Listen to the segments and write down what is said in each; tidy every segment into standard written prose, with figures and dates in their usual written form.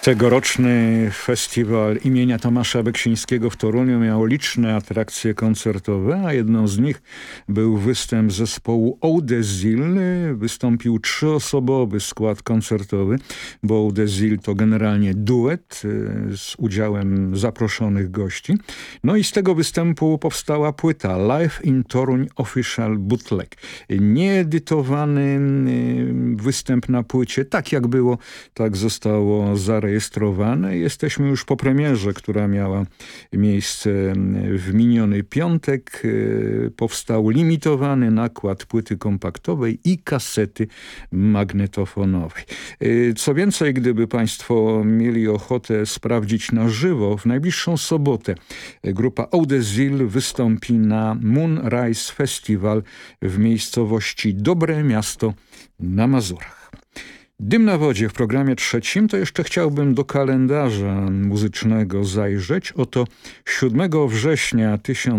Tegoroczny festiwal imienia Tomasza Beksińskiego w Toruniu miał liczne atrakcje koncertowe, a jedną z nich był występ zespołu Oudezil. Wystąpił trzyosobowy skład koncertowy, bo Oudezil to generalnie duet z udziałem zaproszonych gości. No i z tego występu powstała płyta Live in Toruń Official Bootleg. Nieedytowany występ na płycie, tak jak było, tak zostało zarejestrowane. Jesteśmy już po premierze, która miała miejsce w miniony piątek. Powstał limitowany nakład płyty kompaktowej i kasety magnetofonowej. Co więcej, gdyby Państwo mieli ochotę sprawdzić na żywo, w najbliższą sobotę grupa Oudezil wystąpi na Moonrise Festival w miejscowości Dobre Miasto na Mazurach. Dym na wodzie w programie trzecim, to jeszcze chciałbym do kalendarza muzycznego zajrzeć. Oto 7 września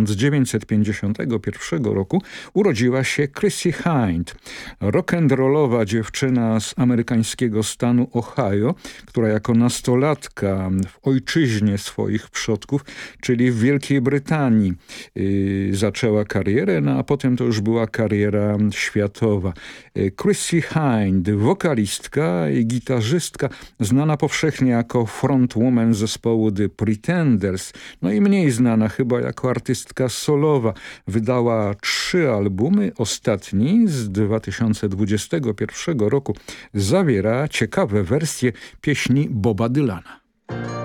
1951 roku urodziła się Chrissie Hynde, rock'n'rollowa dziewczyna z amerykańskiego stanu Ohio, która jako nastolatka w ojczyźnie swoich przodków, czyli w Wielkiej Brytanii, zaczęła karierę, no a potem to już była kariera światowa. Chrissie Hynde, wokalistka i gitarzystka, znana powszechnie jako frontwoman zespołu The Pretenders, no i mniej znana chyba jako artystka solowa. Wydała 3 albumy, ostatni z 2021 roku zawiera ciekawe wersje pieśni Boba Dylana.